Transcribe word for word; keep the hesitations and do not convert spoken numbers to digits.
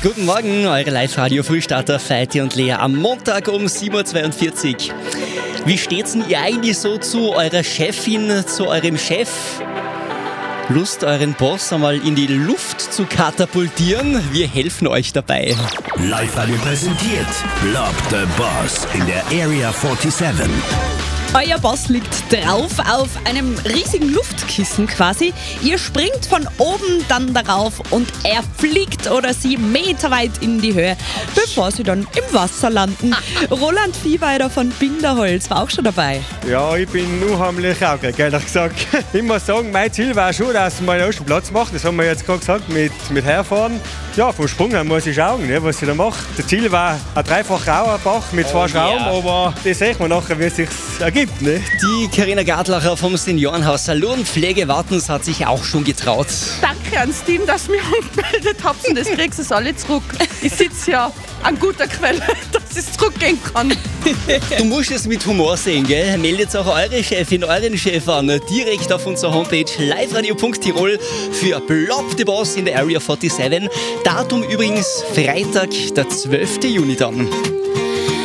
Guten Morgen, eure Live-Radio-Frühstarter Feiti und Lea am Montag um sieben Uhr zweiundvierzig. Wie steht's denn ihr eigentlich so zu eurer Chefin, zu eurem Chef? Lust, euren Boss einmal in die Luft zu katapultieren? Wir helfen euch dabei. Live-Radio präsentiert Block the Boss in der Area siebenundvierzig. Euer Boss liegt drauf auf einem riesigen Luftkissen quasi. Ihr springt von oben dann darauf und er fliegt oder sie meterweit in die Höhe, bevor sie dann im Wasser landen. Roland Viehweider von Binderholz war auch schon dabei. Ja, ich bin unheimlich aufgeregt, ehrlich gesagt. Ich muss sagen, mein Ziel war schon, dass wir einen ersten Platz machen. Das haben wir jetzt gerade gesagt mit, mit Herfahren. Ja, vom Sprung her muss ich schauen, ne, was ich da mache. Das Ziel war ein dreifacher Auerbach mit zwei Oh, Schrauben, yeah. aber das sehen wir nachher, wie es sich ergibt. Ne? Die Carina Gartlacher vom Seniorenhaus Salon Pflege Wartens hat sich auch schon getraut. Danke ans Team, dass ihr mich angemeldet habt und das kriegst du alle zurück. Ich sitze ja an guter Quelle, dass ich es zurückgehen kann. Du musst es mit Humor sehen, gell? Meldet auch eure Chefin, euren Chef an, direkt auf unserer Homepage liveradio punkt tirol für Block the Boss in der Area siebenundvierzig. Datum übrigens Freitag, der zwölften Juni dann.